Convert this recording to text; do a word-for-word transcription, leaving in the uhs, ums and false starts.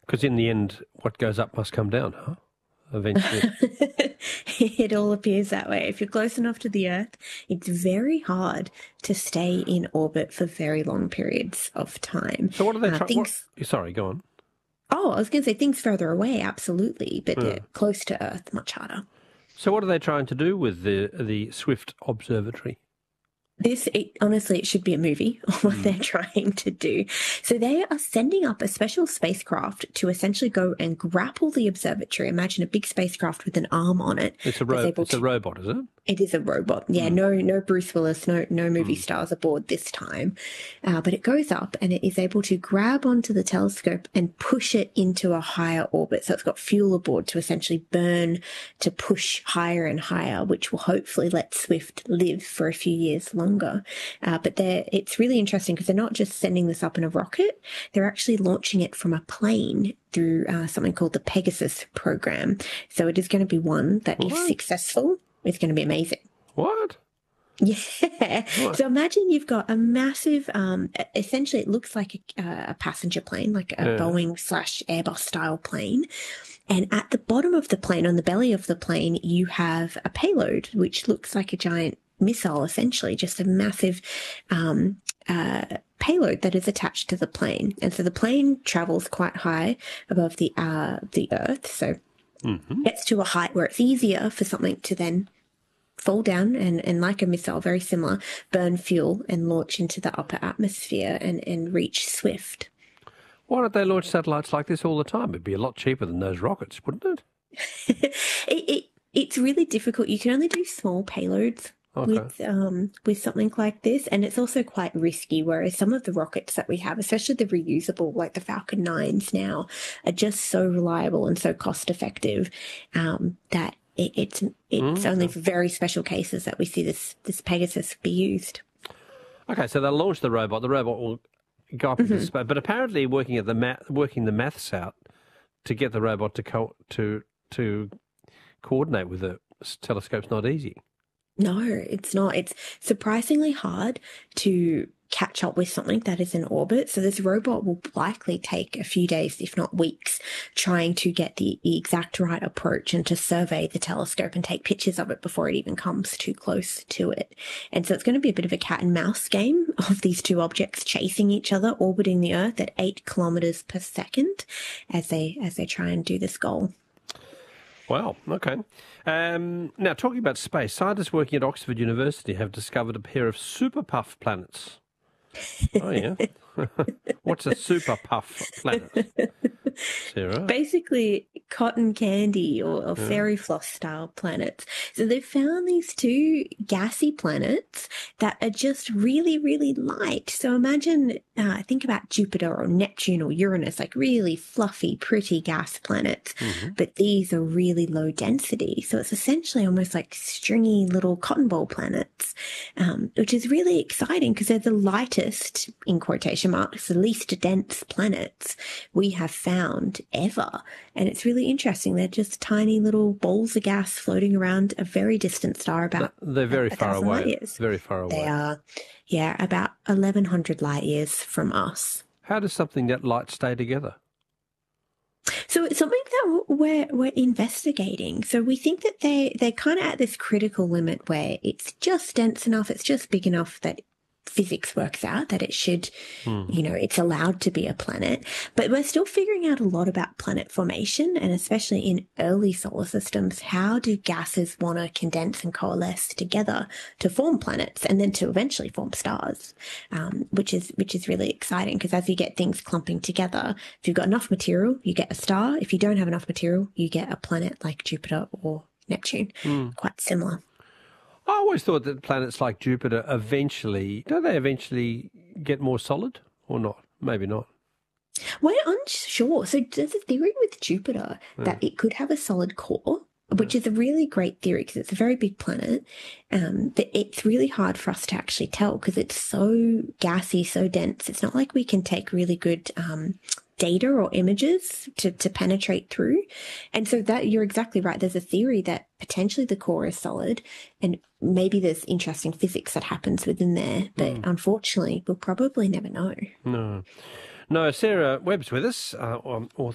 Because in the end, what goes up must come down, huh? Eventually. It all appears that way. If you're close enough to the Earth, it's very hard to stay in orbit for very long periods of time. So what are they Uh, trying? things... Sorry, go on. Oh, I was going to say things further away, absolutely, but Yeah. uh, close to Earth, much harder. So what are they trying to do with the the Swift Observatory? This, it, honestly, it should be a movie on what Mm. they're trying to do. So they are sending up a special spacecraft to essentially go and grapple the observatory. Imagine a big spacecraft with an arm on it. It's a, ro- it's to, a robot, is it? It is a robot. Yeah, mm. no no Bruce Willis, no no movie mm. stars aboard this time. Uh, but it goes up and it is able to grab onto the telescope and push it into a higher orbit. So it's got fuel aboard to essentially burn to push higher and higher, which will hopefully let Swift live for a few years longer. Uh, but they're, it's really interesting because they're not just sending this up in a rocket. They're actually launching it from a plane through uh, something called the Pegasus program. So it is going to be one that, what? if successful, it's going to be amazing. What? Yeah. What? So imagine you've got a massive, um, essentially it looks like a, a passenger plane, like a yeah. Boeing slash Airbus style plane. And at the bottom of the plane, on the belly of the plane, you have a payload, which looks like a giant missile, essentially, just a massive um, uh, payload that is attached to the plane. And so the plane travels quite high above the uh, the Earth, so mm-hmm. gets to a height where it's easier for something to then fall down and, and like a missile, very similar, burn fuel and launch into the upper atmosphere and, and reach Swift. Why don't they launch satellites like this all the time? It'd be a lot cheaper than those rockets, wouldn't it? it, it it's really difficult. You can only do small payloads okay. with um with something like this, and it's also quite risky. Whereas some of the rockets that we have, especially the reusable, like the Falcon nines now, are just so reliable and so cost effective um, that it, it's it's mm. only for very special cases that we see this this Pegasus be used. Okay, so they'll launch the robot. The robot will go up into mm-hmm. space, but apparently working at the math, working the maths out to get the robot to co- to to coordinate with the telescope's not easy. No, it's not. It's surprisingly hard to catch up with something that is in orbit. So this robot will likely take a few days, if not weeks, trying to get the, the exact right approach and to survey the telescope and take pictures of it before it even comes too close to it. And so it's going to be a bit of a cat and mouse game of these two objects chasing each other, orbiting the Earth at eight kilometers per second as they as they try and do this goal. Wow, okay. Um, now, talking about space, scientists working at Oxford University have discovered a pair of super puff planets. Oh, yeah. What's a super puff planet, Sarah? Basically, cotton candy or, or yeah. fairy floss style planets. So they've found these two gassy planets that are just really, really light. So imagine, uh, think about Jupiter or Neptune or Uranus, like really fluffy, pretty gas planets. Mm-hmm. But these are really low density. So it's essentially almost like stringy little cotton ball planets, um, which is really exciting because they're the lightest, in quotation marks, the least dense planets we have found ever. And it's really interesting. They're just tiny little balls of gas floating around a very distant star about They're very a, far a away. light years. Very far away. They are, yeah, about eleven hundred light years from us. How does something that light stay together? So it's something that we're we're investigating. So we think that they they're kind of at this critical limit where it's just dense enough, it's just big enough that physics works out that it should, hmm. you know, it's allowed to be a planet. But we're still figuring out a lot about planet formation, and especially in early solar systems, how do gases want to condense and coalesce together to form planets and then to eventually form stars, um, which is which is really exciting because as you get things clumping together, if you've got enough material, you get a star. If you don't have enough material, you get a planet like Jupiter or Neptune. Hmm. Quite similar. I always thought that planets like Jupiter eventually, don't they eventually get more solid or not? Maybe not. We're unsure. So there's a theory with Jupiter yeah. that it could have a solid core, which yeah. is a really great theory because it's a very big planet. Um, but it's really hard for us to actually tell because it's so gassy, so dense. It's not like we can take really good um, data or images to, to penetrate through. And so that you're exactly right. There's a theory that potentially the core is solid and maybe there's interesting physics that happens within there. But mm. unfortunately, we'll probably never know. No. No, Sarah Webb's with us, uh, author